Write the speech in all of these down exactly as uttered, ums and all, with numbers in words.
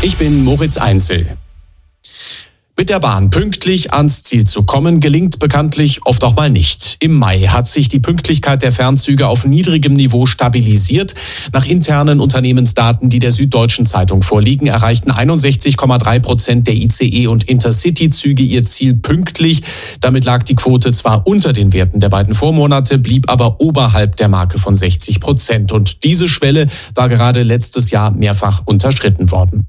Ich bin Moritz Einzel. Mit der Bahn pünktlich ans Ziel zu kommen, gelingt bekanntlich oft auch mal nicht. Im Mai hat sich die Pünktlichkeit der Fernzüge auf niedrigem Niveau stabilisiert. Nach internen Unternehmensdaten, die der Süddeutschen Zeitung vorliegen, erreichten einundsechzig Komma drei Prozent der I C E- und Intercity-Züge ihr Ziel pünktlich. Damit lag die Quote zwar unter den Werten der beiden Vormonate, blieb aber oberhalb der Marke von sechzig Prozent. Und diese Schwelle war gerade letztes Jahr mehrfach unterschritten worden.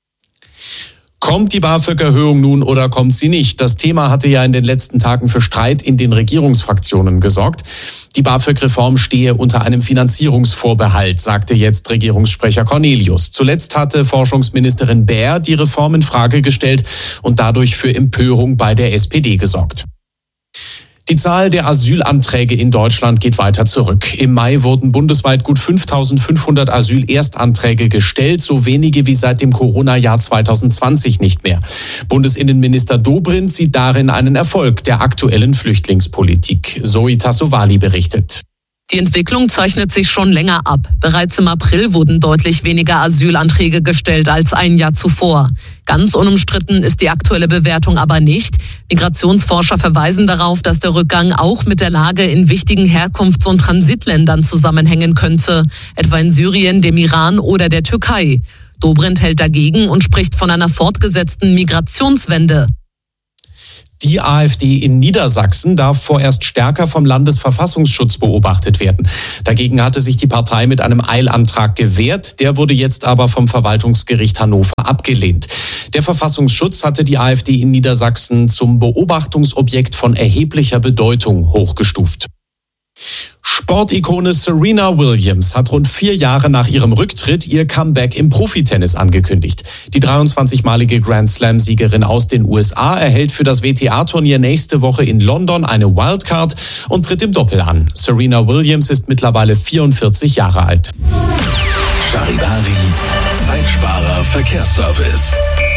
Kommt die BAföG-Erhöhung nun oder kommt sie nicht? Das Thema hatte ja in den letzten Tagen für Streit in den Regierungsfraktionen gesorgt. Die BAföG-Reform stehe unter einem Finanzierungsvorbehalt, sagte jetzt Regierungssprecher Cornelius. Zuletzt hatte Forschungsministerin Baer die Reform in Frage gestellt und dadurch für Empörung bei der S P D gesorgt. Die Zahl der Asylanträge in Deutschland geht weiter zurück. Im Mai wurden bundesweit gut fünftausendfünfhundert Asylerstanträge gestellt, so wenige wie seit dem Corona-Jahr zweitausendzwanzig nicht mehr. Bundesinnenminister Dobrindt sieht darin einen Erfolg der aktuellen Flüchtlingspolitik. Zoe Tassovali berichtet. Die Entwicklung zeichnet sich schon länger ab. Bereits im April wurden deutlich weniger Asylanträge gestellt als ein Jahr zuvor. Ganz unumstritten ist die aktuelle Bewertung aber nicht. Migrationsforscher verweisen darauf, dass der Rückgang auch mit der Lage in wichtigen Herkunfts- und Transitländern zusammenhängen könnte, etwa in Syrien, dem Iran oder der Türkei. Dobrindt hält dagegen und spricht von einer fortgesetzten Migrationswende. Die AfD in Niedersachsen darf vorerst stärker vom Landesverfassungsschutz beobachtet werden. Dagegen hatte sich die Partei mit einem Eilantrag gewehrt. Der wurde jetzt aber vom Verwaltungsgericht Hannover abgelehnt. Der Verfassungsschutz hatte die AfD in Niedersachsen zum Beobachtungsobjekt von erheblicher Bedeutung hochgestuft. Sportikone Serena Williams hat rund vier Jahre nach ihrem Rücktritt ihr Comeback im Profitennis angekündigt. Die dreiundzwanzigmalige Grand Slam-Siegerin aus den U S A erhält für das W T A-Turnier nächste Woche in London eine Wildcard und tritt im Doppel an. Serena Williams ist mittlerweile vierundvierzig Jahre alt. Charivari, Zeitsparer Verkehrsservice.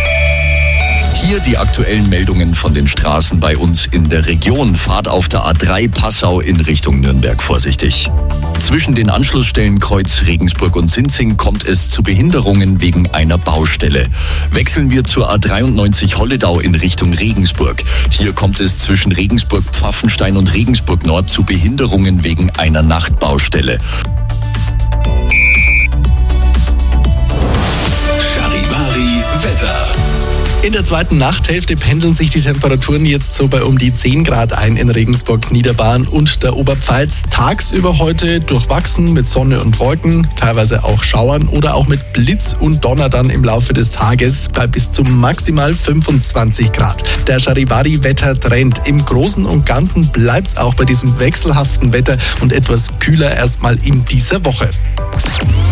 Hier die aktuellen Meldungen von den Straßen bei uns in der Region. Fahrt auf der A drei Passau in Richtung Nürnberg vorsichtig. Zwischen den Anschlussstellen Kreuz Regensburg und Sinzing kommt es zu Behinderungen wegen einer Baustelle. Wechseln wir zur A dreiundneunzig Holledau in Richtung Regensburg. Hier kommt es zwischen Regensburg Pfaffenstein und Regensburg Nord zu Behinderungen wegen einer Nachtbaustelle. Charivari Wetter. In der zweiten Nachthälfte pendeln sich die Temperaturen jetzt so bei um die zehn Grad ein in Regensburg, Niederbayern und der Oberpfalz. Tagsüber heute durchwachsen mit Sonne und Wolken, teilweise auch Schauern oder auch mit Blitz und Donner dann im Laufe des Tages bei bis zu maximal fünfundzwanzig Grad. Der Charivari-Wettertrend. Im Großen und Ganzen bleibt es auch bei diesem wechselhaften Wetter und etwas kühler erstmal in dieser Woche.